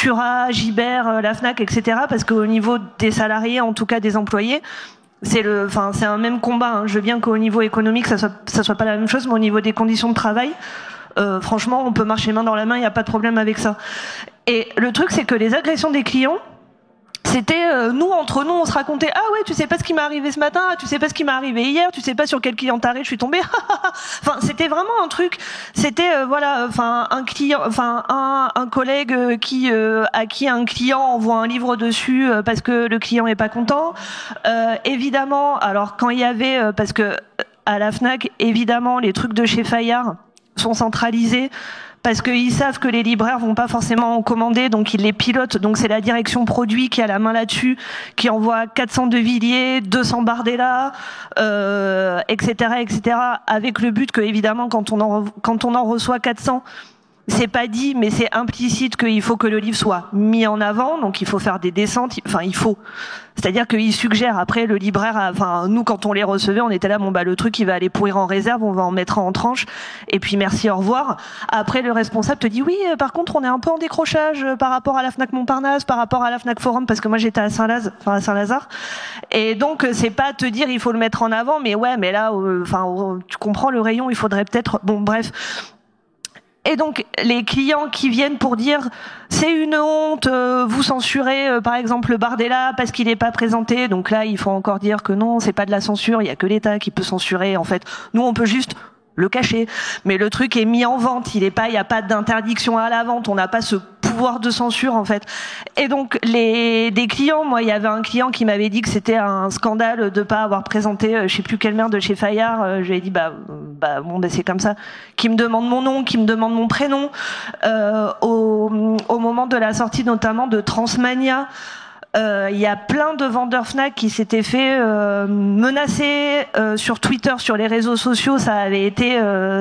Cultura, Gibert, la Fnac, etc. Parce qu'au niveau des salariés, en tout cas des employés, c'est un même combat. Hein. Je veux bien qu'au niveau économique, ça soit pas la même chose, mais au niveau des conditions de travail, franchement, on peut marcher main dans la main, il n'y a pas de problème avec ça. Et le truc, c'est que les agressions des clients, c'était nous, entre nous, on se racontait « Ah ouais, tu sais pas ce qui m'est arrivé ce matin, tu sais pas ce qui m'est arrivé hier, tu sais pas sur quel client taré je suis tombée. » Enfin, c'était vraiment un truc, c'était un client, un collègue à qui un client envoie un livre dessus parce que le client est pas content. Évidemment, alors quand il y avait, parce que à la Fnac, évidemment, les trucs de chez Fayard sont centralisés. Parce qu'ils savent que les libraires vont pas forcément en commander, donc ils les pilotent. Donc c'est la direction produit qui a la main là-dessus, qui envoie 400 de Villiers, 200 Bardella, etc., avec le but que évidemment quand on en reçoit 400, c'est pas dit, mais c'est implicite qu'il faut que le livre soit mis en avant, donc il faut faire des descentes, c'est-à-dire qu'il suggère, après le libraire, nous quand on les recevait, on était là, le truc il va aller pourrir en réserve, on va en mettre en tranche, et puis merci, au revoir. Après le responsable te dit, oui, par contre on est un peu en décrochage par rapport à la Fnac Montparnasse, par rapport à la Fnac Forum, parce que moi j'étais à Saint-Lazare, et donc c'est pas te dire il faut le mettre en avant, mais ouais, mais là, tu comprends le rayon, il faudrait peut-être, bref. Et donc les clients qui viennent pour dire c'est une honte, vous censurez par exemple Bardella parce qu'il n'est pas présenté, donc là il faut encore dire que non, c'est pas de la censure, il y a que l'État qui peut censurer, en fait nous on peut juste le cacher, mais le truc est mis en vente, il y a pas d'interdiction à la vente, on n'a pas ce pouvoir de censure en fait. Et donc des clients, moi il y avait un client qui m'avait dit que c'était un scandale de pas avoir présenté je sais plus quelle mère de chez Fayard, je lui ai dit c'est comme ça, qui me demande mon nom, qui me demande mon prénom, au moment de la sortie notamment de Transmania. Il y a plein de vendeurs Fnac qui s'étaient fait menacer sur Twitter, sur les réseaux sociaux. Ça avait été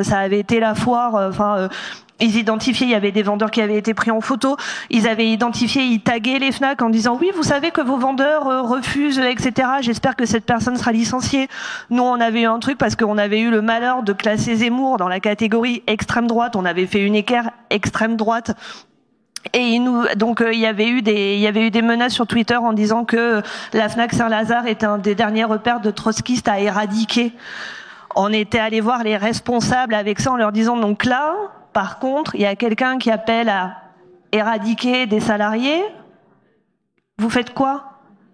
la foire. Ils identifiaient, il y avait des vendeurs qui avaient été pris en photo. Ils avaient identifié, ils taguaient les Fnac en disant oui, vous savez que vos vendeurs refusent, etc. J'espère que cette personne sera licenciée. Nous, on avait eu un truc parce qu'on avait eu le malheur de classer Zemmour dans la catégorie extrême droite. On avait fait une équerre extrême droite. Et il y avait eu des menaces sur Twitter en disant que la Fnac Saint-Lazare était un des derniers repères de trotskistes à éradiquer. On était allé voir les responsables avec ça en leur disant donc là, par contre, il y a quelqu'un qui appelle à éradiquer des salariés. Vous faites quoi ?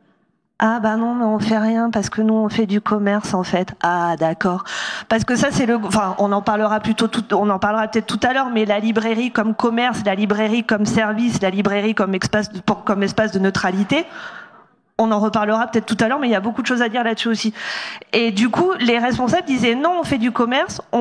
Ah non, mais on fait rien parce que nous on fait du commerce en fait. Ah d'accord. Parce que ça c'est on en parlera peut-être tout à l'heure, mais la librairie comme commerce, la librairie comme service, la librairie comme espace de neutralité, on en reparlera peut-être tout à l'heure, mais il y a beaucoup de choses à dire là-dessus aussi. Et du coup, les responsables disaient non, on fait du commerce, on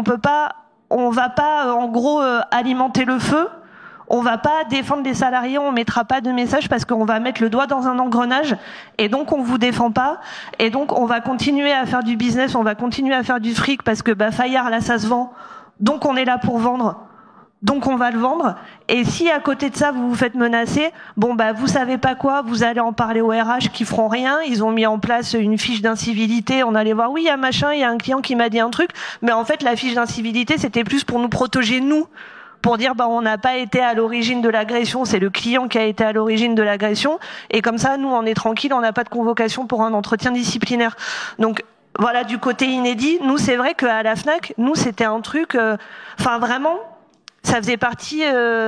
va pas en gros alimenter le feu. On va pas défendre les salariés, on mettra pas de message parce qu'on va mettre le doigt dans un engrenage et donc on vous défend pas et donc on va continuer à faire du business, on va continuer à faire du fric parce que Fayard là ça se vend, donc on est là pour vendre, donc on va le vendre. Et si à côté de ça vous vous faites menacer, vous savez pas quoi, vous allez en parler au RH qui feront rien. Ils ont mis en place une fiche d'incivilité, on allait voir, oui il y a un client qui m'a dit un truc, mais en fait la fiche d'incivilité c'était plus pour nous protéger nous. Pour dire on n'a pas été à l'origine de l'agression, c'est le client qui a été à l'origine de l'agression, et comme ça nous on est tranquille, on n'a pas de convocation pour un entretien disciplinaire. Donc voilà, du côté inédit, nous c'est vrai qu'à la Fnac, nous c'était un truc, vraiment, ça faisait partie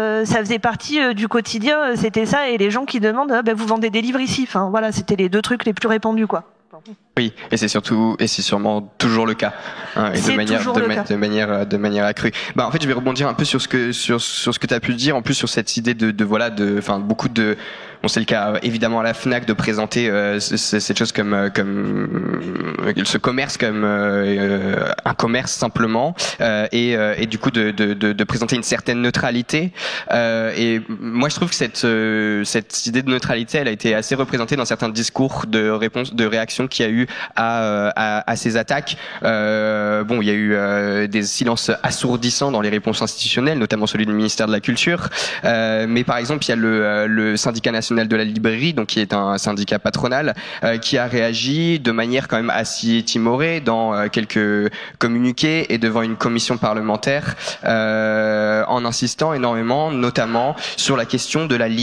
du quotidien, c'était ça, et les gens qui demandent vous vendez des livres ici, voilà, c'était les deux trucs les plus répandus quoi. Oui, et c'est sûrement toujours le cas, hein, et de manière accrue. En fait, je vais rebondir un peu sur ce que tu as pu dire, en plus sur cette idée beaucoup de, c'est le cas évidemment à la Fnac de présenter cette chose comme ce commerce comme un commerce simplement, et du coup de présenter une certaine neutralité. Et moi, je trouve que cette idée de neutralité, elle a été assez représentée dans certains discours de réaction qu'il y a eu à ces attaques. Il y a eu des silences assourdissants dans les réponses institutionnelles, notamment celui du ministère de la Culture. Mais par exemple, il y a le syndicat national de la librairie, donc qui est un syndicat patronal, qui a réagi de manière quand même assez timorée dans quelques communiqués et devant une commission parlementaire, en insistant énormément, notamment sur la question de la